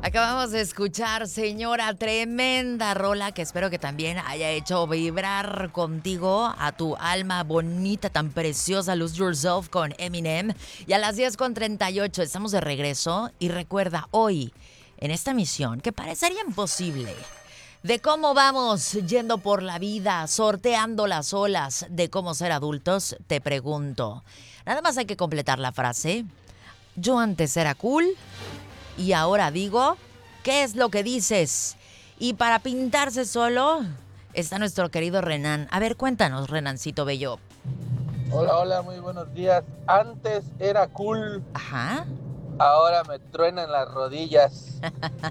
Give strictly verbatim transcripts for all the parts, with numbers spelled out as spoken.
Acabamos de escuchar, señora, tremenda rola que espero que también haya hecho vibrar contigo a tu alma bonita, tan preciosa, Lose Yourself con Eminem. Y a las diez con treinta y ocho estamos de regreso. Y recuerda, hoy, en esta misión que parecería imposible, de cómo vamos yendo por la vida, sorteando las olas de cómo ser adultos, te pregunto. Nada más hay que completar la frase. Yo antes era cool y ahora digo, ¿qué es lo que dices? Y para pintarse solo está nuestro querido Renan. A ver, cuéntanos, Renancito Bello. Hola, hola, muy buenos días. Antes era cool. Ajá. Ahora me truenan las rodillas.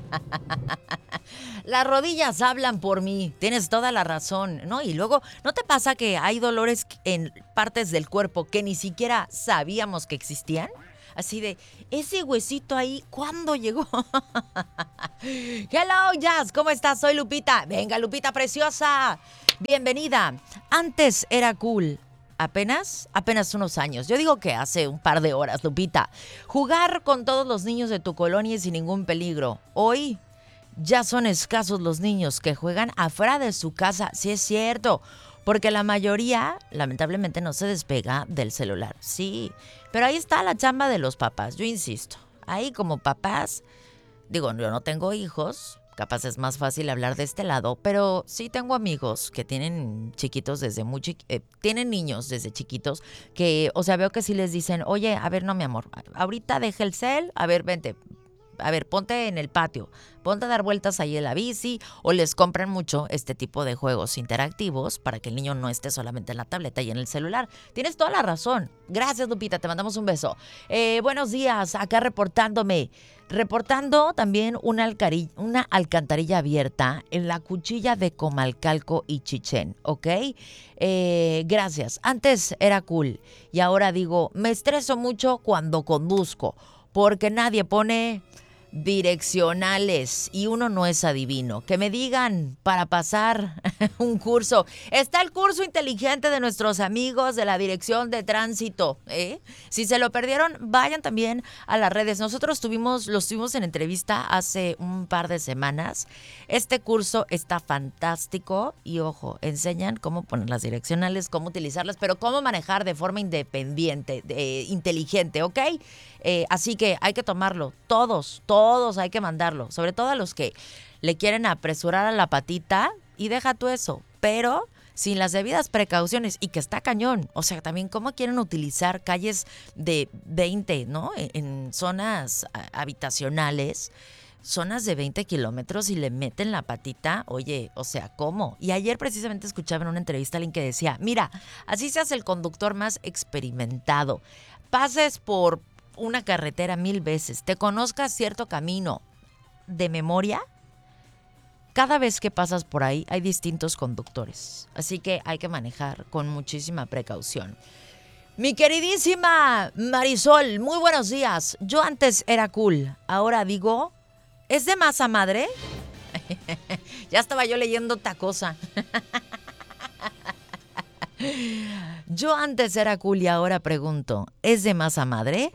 Las rodillas hablan por mí, tienes toda la razón, ¿no? Y luego, ¿no te pasa que hay dolores en partes del cuerpo que ni siquiera sabíamos que existían? Así de, ese huesito ahí, ¿cuándo llegó? Hello, Jazz, ¿cómo estás? Soy Lupita. Venga, Lupita preciosa. Bienvenida. Antes era cool. Apenas, apenas unos años. Yo digo que hace un par de horas, Lupita. Jugar con todos los niños de tu colonia sin ningún peligro. Hoy ya son escasos los niños que juegan afuera de su casa. Sí es cierto. Porque la mayoría, lamentablemente, no se despega del celular. Sí, pero ahí está la chamba de los papás. Yo insisto, ahí como papás, digo, yo no tengo hijos, capaz es más fácil hablar de este lado, pero sí tengo amigos que tienen chiquitos desde muy chiquitos, eh, tienen niños desde chiquitos que, o sea, veo que sí les dicen, oye, a ver, no, mi amor, ahorita deja el cel, a ver, vente. A ver, ponte en el patio, ponte a dar vueltas ahí en la bici, o les compran mucho este tipo de juegos interactivos para que el niño no esté solamente en la tableta y en el celular. Tienes toda la razón. Gracias, Lupita, te mandamos un beso. Eh, buenos días, acá reportándome. Reportando también una, alcari- una alcantarilla abierta en la cuchilla de Comalcalco y Chichén, ¿ok? Eh, gracias. Antes era cool y ahora digo, me estreso mucho cuando conduzco porque nadie pone direccionales y uno no es adivino. Que me digan para pasar un curso. Está el curso inteligente de nuestros amigos de la Dirección de Tránsito, ¿eh? Si se lo perdieron, vayan también a las redes. Nosotros tuvimos, los tuvimos en entrevista hace un par de semanas. Este curso está fantástico y ojo, enseñan cómo poner las direccionales, cómo utilizarlas, pero cómo manejar de forma independiente, de, inteligente, ¿ok? Eh, así que hay que tomarlo, todos, todos hay que mandarlo, sobre todo a los que le quieren apresurar a la patita y deja tú eso, pero sin las debidas precauciones y que está cañón, o sea, también cómo quieren utilizar calles de veinte, ¿no? En, en zonas habitacionales, zonas de veinte kilómetros y le meten la patita, oye, o sea, ¿cómo? Y ayer precisamente escuchaba en una entrevista a alguien que decía, mira, así se hace el conductor más experimentado, pases por una carretera mil veces, te conozcas cierto camino de memoria, cada vez que pasas por ahí hay distintos conductores. Así que hay que manejar con muchísima precaución. Mi queridísima Marisol, muy buenos días. Yo antes era cool, ahora digo, ¿es de masa madre? Ya estaba yo leyendo otra cosa. Yo antes era cool y ahora pregunto, ¿es de masa madre?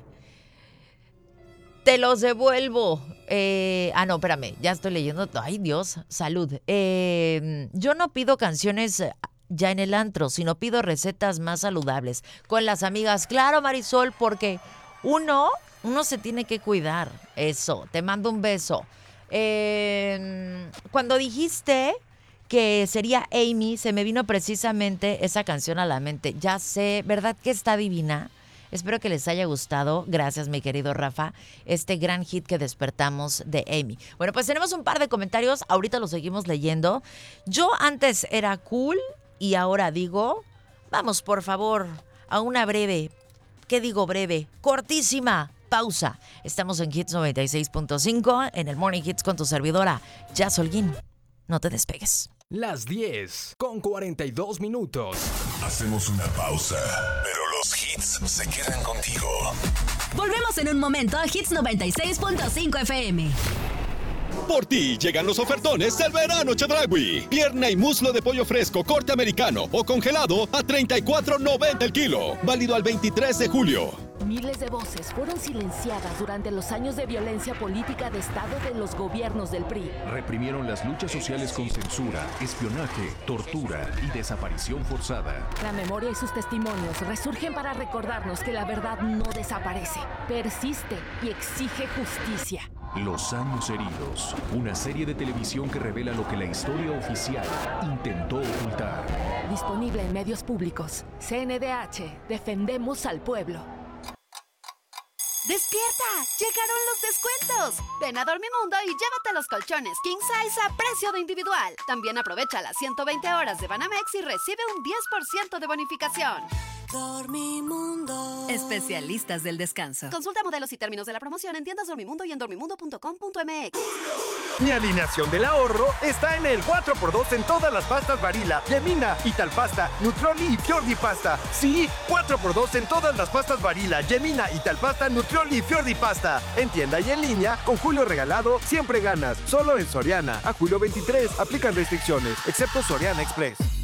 Te los devuelvo. Eh, ah, no, espérame, ya estoy leyendo. Ay, Dios, salud. Eh, yo no pido canciones ya en el antro, sino pido recetas más saludables con las amigas. Claro, Marisol, porque uno, uno se tiene que cuidar. Eso, te mando un beso. Eh, cuando dijiste que sería Amy, se me vino precisamente esa canción a la mente. Ya sé, ¿verdad que está divina? Espero que les haya gustado. Gracias, mi querido Rafa. Este gran hit que despertamos de Amy. Bueno, pues tenemos un par de comentarios. Ahorita los seguimos leyendo. Yo antes era cool y ahora digo, vamos, por favor, a una breve, ¿qué digo breve? Cortísima pausa. Estamos en Hits noventa y seis punto cinco, en el Morning Hits con tu servidora, Jazz Holguín. No te despegues. Las diez con cuarenta y dos minutos. Hacemos una pausa, pero los hits se quedan contigo. Volvemos en un momento a Hits noventa y seis punto cinco F M. Por ti llegan los ofertones del verano Chedraui. Pierna y muslo de pollo fresco, corte americano o congelado a treinta y cuatro noventa el kilo. Válido al veintitrés de julio. Miles de voces fueron silenciadas durante los años de violencia política de Estado de los gobiernos del P R I. Reprimieron las luchas sociales con censura, espionaje, tortura y desaparición forzada. La memoria y sus testimonios resurgen para recordarnos que la verdad no desaparece, persiste y exige justicia. Los años heridos, una serie de televisión que revela lo que la historia oficial intentó ocultar. Disponible en medios públicos. C N D H, defendemos al pueblo. ¡Despierta! ¡Llegaron los descuentos! Ven a Dormimundo y llévate los colchones King Size a precio de individual. También aprovecha las ciento veinte horas de Banamex y recibe un diez por ciento de bonificación. Dormimundo. Especialistas del descanso. Consulta modelos y términos de la promoción en tiendas Dormimundo y en dormimundo punto com punto m x. Mi alineación del ahorro está en el cuatro por dos en todas las pastas Barilla, Yemina, Italpasta, Nutroli y Fiordi Pasta. Sí, cuatro por dos en todas las pastas Barilla, Yemina, Italpasta, Nutroli y Fiordi Pasta. En tienda y en línea, con Julio Regalado, siempre ganas. Solo en Soriana. A julio veintitrés, aplican restricciones, excepto Soriana Express.